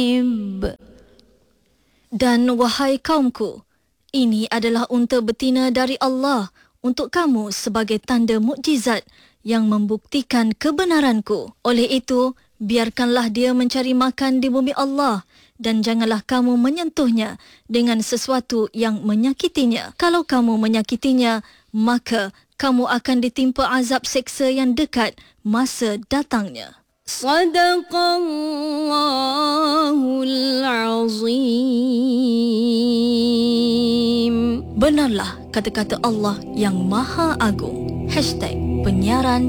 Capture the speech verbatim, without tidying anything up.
Dan wahai kaumku, ini adalah unta betina dari Allah untuk kamu sebagai tanda mukjizat yang membuktikan kebenaranku. Oleh itu, biarkanlah dia mencari makan di bumi Allah dan janganlah kamu menyentuhnya dengan sesuatu yang menyakitinya. Kalau kamu menyakitinya, maka kamu akan ditimpa azab seksa yang dekat masa datangnya. Sadaqallahul Azim. Benarlah kata-kata Allah yang Maha Agung. Hashtag penyiaran